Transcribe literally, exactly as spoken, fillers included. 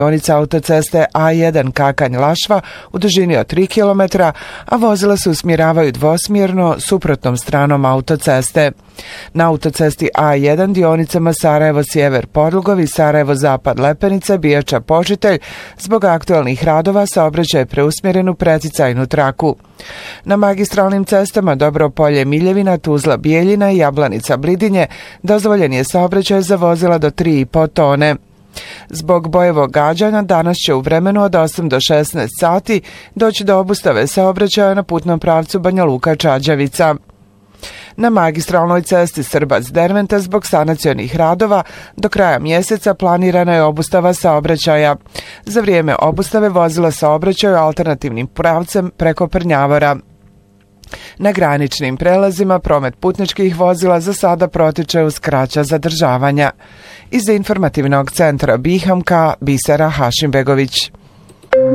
dionica autoceste A jedan Kakanj-Lašva u dužini od tri kilometra, a vozila se usmjeravaju dvosmjerno suprotnom stranom autoceste. Na autocesti A jedan dionicama Sarajevo-Sjever Podlugov i Sarajevo-Zapad Lepenica Bijača-Požitelj zbog aktualnih radova saobraćaj je preusmjeren u preticajnu traku. Na magistralnim cestama Dobropolje-Miljevina, Tuzla-Bijeljina i Jablanica-Blidinje dozvoljen je saobraćaj za vozila do tri i po tone. Zbog bojevog gađanja danas će u vremenu od osam do šesnaest sati doći do obustave saobraćaja na putnom pravcu Banja Luka-Čađavica. Na magistralnoj cesti Srbac-Derventa zbog sanacionih radova do kraja mjeseca planirana je obustava saobraćaja. Za vrijeme obustave vozila saobraćaju alternativnim pravcem preko Prnjavora. Na graničnim prelazima promet putničkih vozila za sada protiče uz kraća zadržavanja. Iz informativnog centra Bihamka, Bisera Hašimbegović.